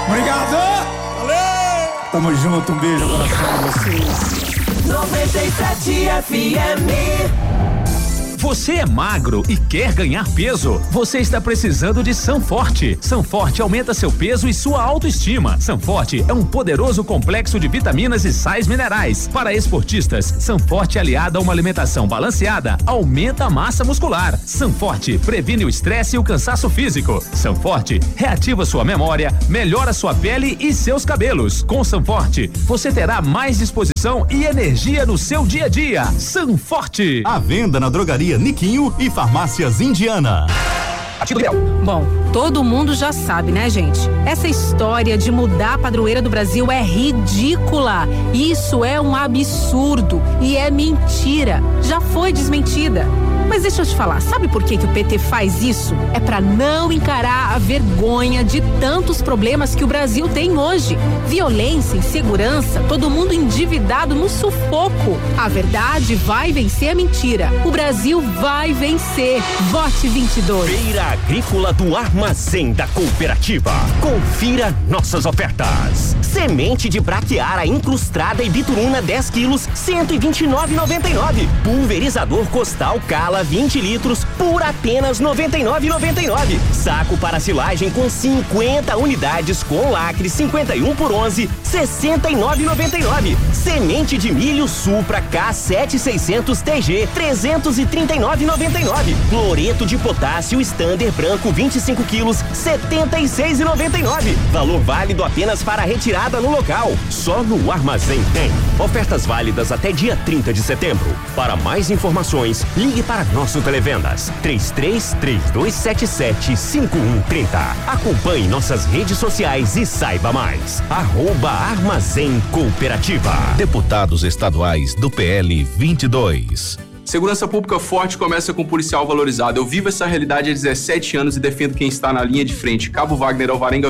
Obrigado! Valeu! Tamo junto, um beijo, coração a vocês. 97 FM. Você é magro e quer ganhar peso? Você está precisando de Sanforte. Sanforte aumenta seu peso e sua autoestima. Sanforte é um poderoso complexo de vitaminas e sais minerais. Para esportistas, Sanforte aliada a uma alimentação balanceada aumenta a massa muscular. Sanforte previne o estresse e o cansaço físico. Sanforte reativa sua memória, melhora sua pele e seus cabelos. Com Sanforte, você terá mais disposição e energia no seu dia a dia. Sanforte. À venda na drogaria Niquinho e Farmácias Indiana. Bom, todo mundo já sabe, né, gente? Essa história de mudar a padroeira do Brasil é ridícula. Isso é um absurdo e é mentira. Já foi desmentida. Mas deixa eu te falar, sabe por que o PT faz isso? É pra não encarar a vergonha de tantos problemas que o Brasil tem hoje. Violência, insegurança, todo mundo endividado no sufoco. A verdade vai vencer a mentira. O Brasil vai vencer. Vote 22. Feira Agrícola do Armazém da Cooperativa. Confira nossas ofertas. Semente de braquiara incrustada e bituruna 10 quilos, R$129,99. Pulverizador Costal Cala 20 litros por apenas R$99,99. Saco para silagem com 50 unidades com lacre 51 por 11, R$69,99. Semente de milho Supra K7600 TG, R$339,99. Cloreto de potássio Standard branco 25 quilos, R$76,99. Valor válido apenas para retirada no local. Só no Armazém tem. Ofertas válidas até dia 30 de setembro. Para mais informações, ligue para nosso Televendas 33-3277-5130. Acompanhe nossas redes sociais e saiba mais. @Armazém Cooperativa. Deputados estaduais do PL 22. Segurança pública forte começa com policial valorizado. Eu vivo essa realidade há 17 anos e defendo quem está na linha de frente. Cabo Wagner Alvarenga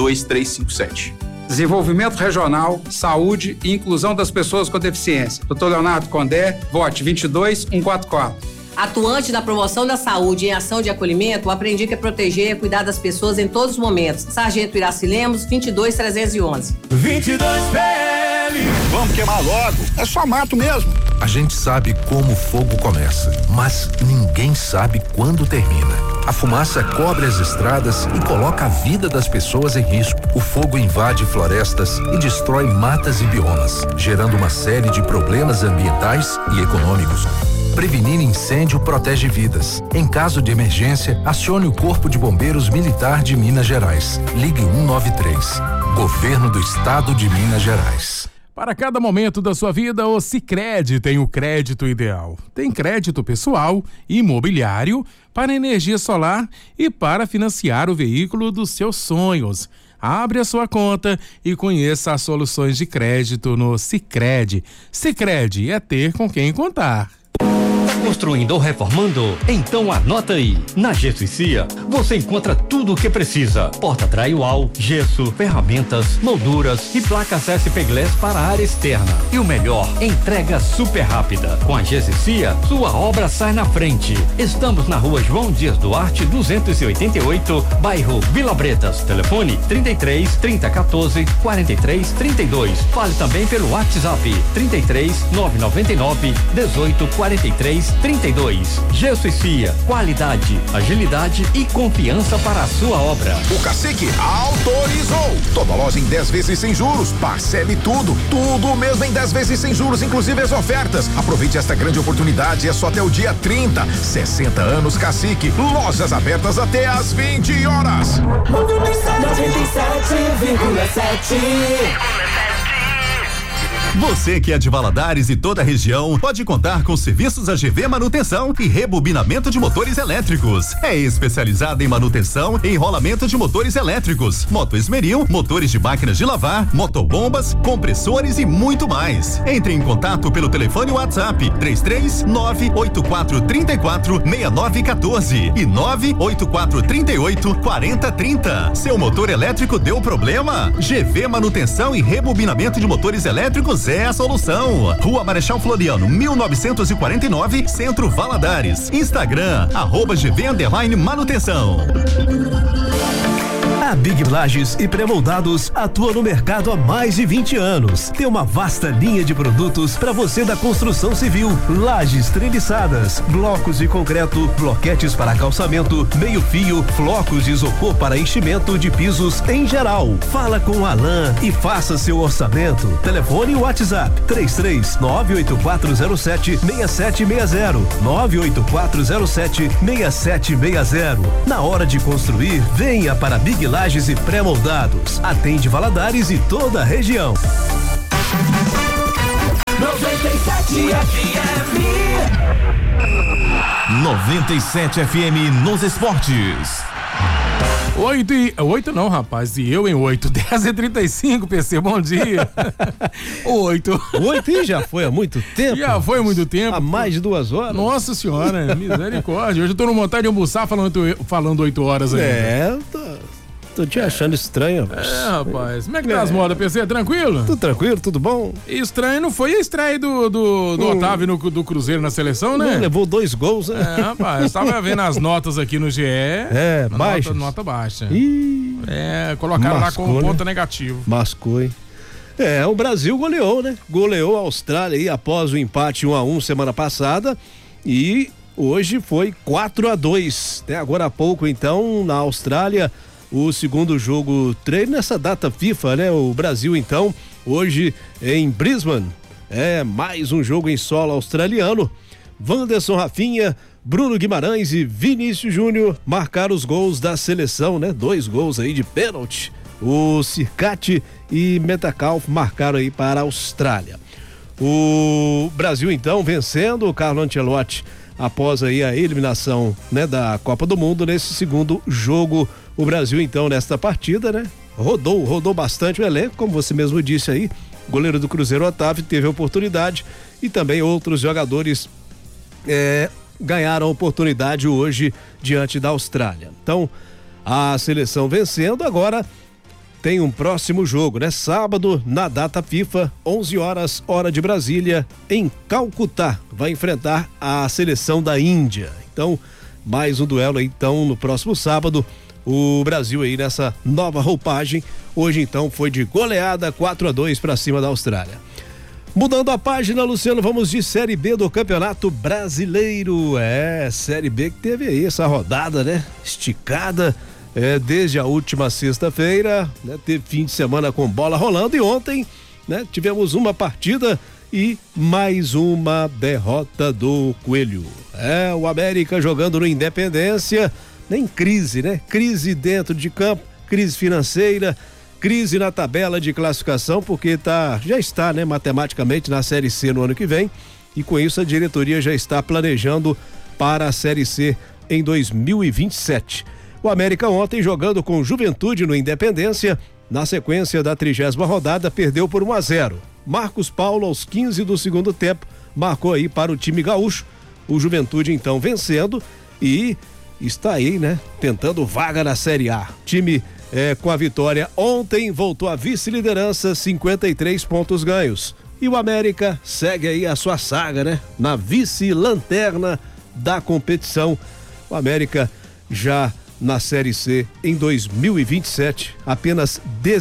22357. Desenvolvimento regional, saúde e inclusão das pessoas com deficiência. Dr. Leonardo Condé, vote 22144. Atuante na promoção da saúde e em ação de acolhimento, aprendi que é proteger e cuidar das pessoas em todos os momentos. Sargento Iraci Lemos, 22311. 22 PL. Vamos queimar logo. É só mato mesmo. A gente sabe como o fogo começa, mas ninguém sabe quando termina. A fumaça cobre as estradas e coloca a vida das pessoas em risco. O fogo invade florestas e destrói matas e biomas, gerando uma série de problemas ambientais e econômicos. Prevenir incêndio protege vidas. Em caso de emergência, acione o Corpo de Bombeiros Militar de Minas Gerais. Ligue 193. Governo do Estado de Minas Gerais. Para cada momento da sua vida, o Sicredi tem o crédito ideal. Tem crédito pessoal, imobiliário, para energia solar e para financiar o veículo dos seus sonhos. Abre a sua conta e conheça as soluções de crédito no Sicredi. Sicredi é ter com quem contar. Construindo ou reformando? Então anota aí. Na Gesso e Cia, você encontra tudo o que precisa. Porta drywall, gesso, ferramentas, molduras e placas SP Glass para a área externa. E o melhor, entrega super rápida. Com a Gesso e Cia, sua obra sai na frente. Estamos na Rua João Dias Duarte, 288, bairro Vila Bretas. Telefone 33 3014 43 32. Fale também pelo WhatsApp 33 999 18 43 32. Gesso e Cia, qualidade, agilidade e confiança para a sua obra. O Cacique autorizou. Toda loja em 10 vezes sem juros. Parcele tudo mesmo em 10 vezes sem juros, inclusive as ofertas. Aproveite esta grande oportunidade, é só até o dia 30. 60 anos Cacique, lojas abertas até às 20 horas. 97,7. Você que é de Valadares e toda a região pode contar com serviços AGV Manutenção e rebobinamento de motores elétricos. É especializada em manutenção e enrolamento de motores elétricos, moto esmeril, motores de máquinas de lavar, motobombas, compressores e muito mais. Entre em contato pelo telefone WhatsApp 33-98434-6914 e 98438-4030. Seu motor elétrico deu problema? GV Manutenção e rebobinamento de motores elétricos é a solução. Rua Marechal Floriano, 1949, Centro Valadares. Instagram, @GV_Manutenção. A Big Lages e Pré-Moldados atua no mercado há mais de 20 anos. Tem uma vasta linha de produtos para você da construção civil. Lajes treliçadas, blocos de concreto, bloquetes para calçamento, meio-fio, flocos de isopor para enchimento de pisos em geral. Fala com o Alain e faça seu orçamento. Telefone e WhatsApp 33-98407-6760. 98407-6760. Na hora de construir, venha para Big Lages e Pré-Moldados. Atende Valadares e toda a região. 97 FM. 97 FM nos esportes. 8 não, rapaz, e eu em 8, 10h35, PC, bom dia. 8 e já foi há muito tempo. Já foi há muito tempo. Há mais de 2 horas. Nossa senhora, misericórdia. Hoje eu tô no vontade de almoçar falando 8 horas ainda. Tô te achando estranho, rapaz. Rapaz. Como é que tá as modas, PC? Tranquilo? Tudo tranquilo, tudo bom? Estranho não foi a estreia do Otávio do Cruzeiro na seleção, né? Não, levou 2 gols, né? Rapaz, tava vendo as notas aqui no GE. Baixa. Nota baixa. Ih, colocaram lá como ponto negativo. Mascou, hein? O Brasil goleou, né? Goleou a Austrália aí após o empate 1-1 semana passada e hoje foi 4-2. Até agora há pouco, então, na Austrália, o segundo jogo treino nessa data FIFA, né? O Brasil, então, hoje em Brisbane, mais um jogo em solo australiano. Wanderson, Rafinha, Bruno Guimarães e Vinícius Júnior marcaram os gols da seleção, né? 2 gols aí de pênalti. O Circati e Metcalf marcaram aí para a Austrália. O Brasil, então, vencendo o Carlo Ancelotti após aí a eliminação, né, da Copa do Mundo nesse segundo jogo. O Brasil, então, nesta partida, né, rodou bastante o elenco, como você mesmo disse aí. O goleiro do Cruzeiro, Otávio, teve a oportunidade e também outros jogadores ganharam a oportunidade hoje diante da Austrália. Então, a seleção vencendo, agora tem um próximo jogo, né? Sábado, na data FIFA, 11 horas, hora de Brasília, em Calcutá. Vai enfrentar a seleção da Índia. Então, mais um duelo aí, então, no próximo sábado. O Brasil aí nessa nova roupagem. Hoje, então, foi de goleada 4-2 para cima da Austrália. Mudando a página, Luciano, vamos de Série B do Campeonato Brasileiro. Série B que teve aí essa rodada, né? Esticada. Desde a última sexta-feira, né, teve fim de semana com bola rolando e ontem, né, tivemos uma partida e mais uma derrota do Coelho. O América jogando no Independência, em crise, né? Crise dentro de campo, crise financeira, crise na tabela de classificação, porque já está, né, matematicamente na Série C no ano que vem, e com isso a diretoria já está planejando para a Série C em 2027. O América ontem, jogando com Juventude no Independência, na sequência da 30ª rodada, perdeu por 1-0. Marcos Paulo, aos 15 do segundo tempo, marcou aí para o time gaúcho. O Juventude, então, vencendo e está aí, né, tentando vaga na Série A. Time com a vitória ontem voltou à vice-liderança, 53 pontos ganhos. E o América segue aí a sua saga, né, na vice-lanterna da competição. O América já na Série C em 2027, apenas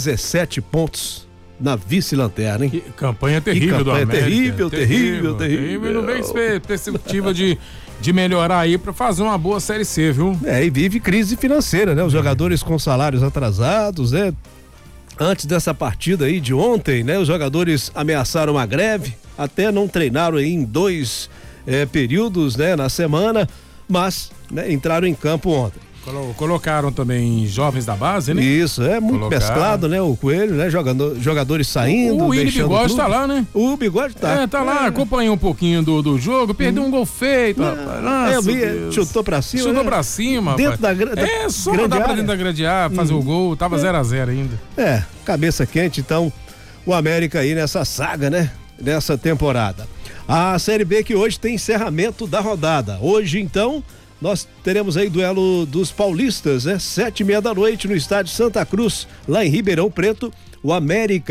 17 pontos na vice-lanterna, hein? Que campanha terrível do América. Terrível. Não vem perspectiva de melhorar aí pra fazer uma boa Série C, viu? E vive crise financeira, né? Os jogadores com salários atrasados, né? Antes dessa partida aí de ontem, né? Os jogadores ameaçaram uma greve, até não treinaram aí em 2 períodos, né? Na semana, mas, né, entraram em campo ontem. Colocaram também jovens da base, né? Isso, muito mesclado, né? O Coelho, né? Jogadores saindo. O Willi Bigode tá lá, né? O Bigode tá. Tá lá, acompanhou um pouquinho do jogo, perdeu um gol feito, rapaz. Eu vi, chutou pra cima. Chutou pra cima, dentro da só mandar pra dentro da grande área, fazer o gol, tava 0-0 ainda. Cabeça quente, então, o América aí nessa saga, né? Nessa temporada. A Série B que hoje tem encerramento da rodada. Hoje, então, nós teremos aí duelo dos paulistas, né? 7h30 da noite no estádio Santa Cruz, lá em Ribeirão Preto. O América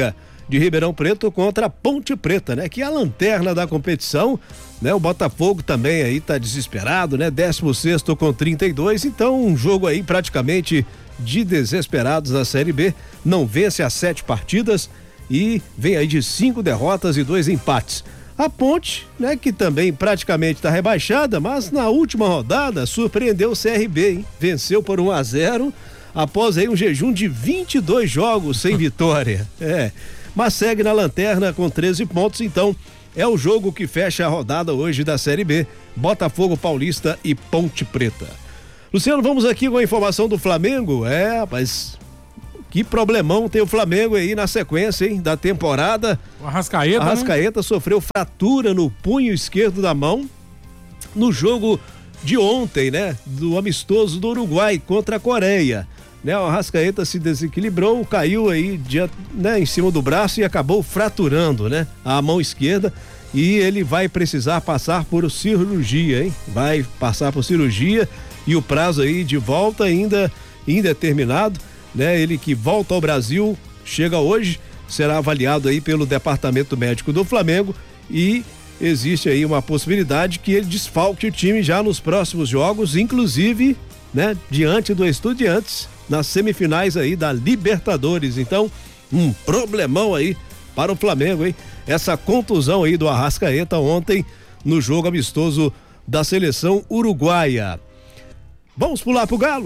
de Ribeirão Preto contra a Ponte Preta, né? Que é a lanterna da competição, né? O Botafogo também aí tá desesperado, né? 16º com 32, então um jogo aí praticamente de desesperados na Série B, não vence as 7 partidas e vem aí de 5 derrotas e 2 empates. A Ponte, né, que também praticamente está rebaixada, mas na última rodada surpreendeu o CRB, hein? Venceu por 1-0 após aí um jejum de 22 jogos sem vitória. Mas segue na lanterna com 13 pontos, então é o jogo que fecha a rodada hoje da Série B, Botafogo, Paulista e Ponte Preta. Luciano, vamos aqui com a informação do Flamengo. Rapaz, que problemão tem o Flamengo aí na sequência, hein, da temporada. O Arrascaeta, né? Sofreu fratura no punho esquerdo da mão no jogo de ontem, né? Do amistoso do Uruguai contra a Coreia. Né? O Arrascaeta se desequilibrou, caiu aí né, em cima do braço e acabou fraturando, né? A mão esquerda, e ele vai precisar passar por cirurgia, hein? Vai passar por cirurgia e o prazo aí de volta ainda indeterminado, né? Ele que volta ao Brasil, chega hoje, será avaliado aí pelo departamento médico do Flamengo e existe aí uma possibilidade que ele desfalque o time já nos próximos jogos, inclusive, né? Diante do Estudiantes, nas semifinais aí da Libertadores. Então, um problemão aí para o Flamengo, hein? Essa contusão aí do Arrascaeta ontem no jogo amistoso da seleção uruguaia. Vamos pular pro Galo?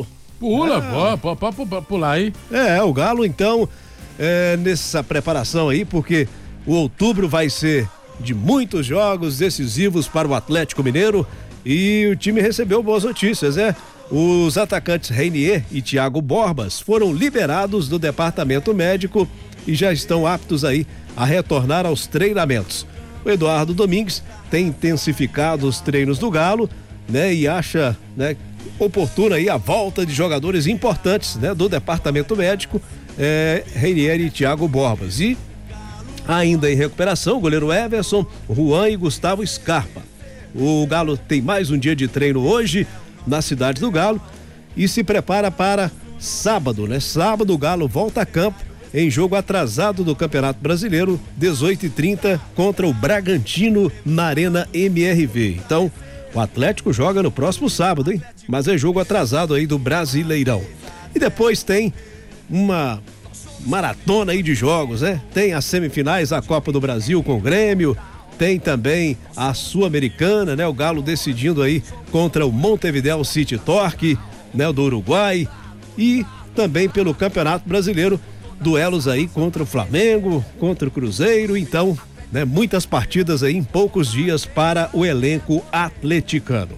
Pode pular aí. O Galo então, nessa preparação aí, porque o outubro vai ser de muitos jogos decisivos para o Atlético Mineiro e o time recebeu boas notícias, né? Os atacantes Reinier e Thiago Borbas foram liberados do departamento médico e já estão aptos aí a retornar aos treinamentos. O Eduardo Domingues tem intensificado os treinos do Galo, né? E acha, né, oportuna aí a volta de jogadores importantes, né, do departamento médico, Reinier e Thiago Borbas. E ainda em recuperação, o goleiro Everson, Juan e Gustavo Scarpa. O Galo tem mais um dia de treino hoje na cidade do Galo e se prepara para sábado, né? Sábado o Galo volta a campo em jogo atrasado do Campeonato Brasileiro, 18h30 contra o Bragantino na Arena MRV. Então, o Atlético joga no próximo sábado, hein? Mas é jogo atrasado aí do Brasileirão. E depois tem uma maratona aí de jogos, né? Tem as semifinais da Copa do Brasil com o Grêmio, tem também a Sul-Americana, né? O Galo decidindo aí contra o Montevideo City Torque, né? Do Uruguai, e também pelo Campeonato Brasileiro, duelos aí contra o Flamengo, contra o Cruzeiro, então, né? Muitas partidas aí em poucos dias para o elenco atleticano.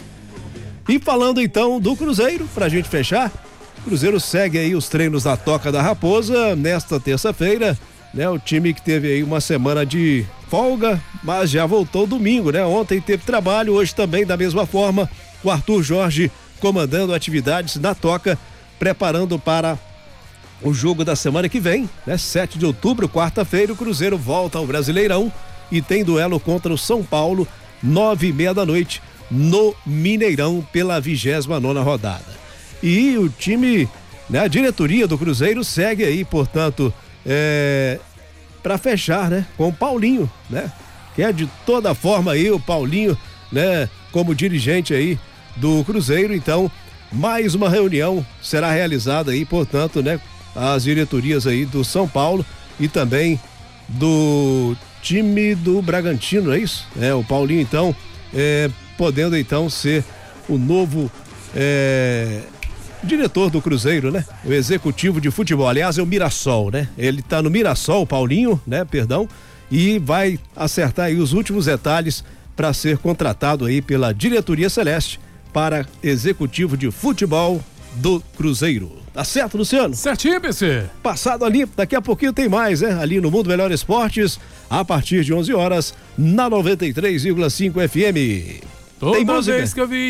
E falando então do Cruzeiro, pra gente fechar, o Cruzeiro segue aí os treinos na Toca da Raposa nesta terça-feira, né? O time que teve aí uma semana de folga, mas já voltou domingo, né? Ontem teve trabalho, hoje também da mesma forma, o Arthur Jorge comandando atividades na Toca, preparando para o jogo da semana que vem, né? 7 de outubro, quarta-feira, o Cruzeiro volta ao Brasileirão e tem duelo contra o São Paulo, 9h30 da noite, no Mineirão, pela 29ª rodada. E o time, né? A diretoria do Cruzeiro segue aí, portanto, para fechar, né? Com o Paulinho, né? Que é de toda forma aí o Paulinho, né? Como dirigente aí do Cruzeiro, então mais uma reunião será realizada aí, portanto, né? As diretorias aí do São Paulo e também do time do Bragantino, é isso? O Paulinho então, podendo então ser o novo diretor do Cruzeiro, né? O executivo de futebol, aliás é o Mirassol, né? Ele tá no Mirassol, o Paulinho, né? Perdão, e vai acertar aí os últimos detalhes para ser contratado aí pela diretoria celeste para executivo de futebol do Cruzeiro. Tá certo, Luciano? Certinho, PC. Passado ali, daqui a pouquinho tem mais, né? Ali no Mundo Melhor Esportes, a partir de 11 horas, na 93,5 FM. Toda vez que eu vi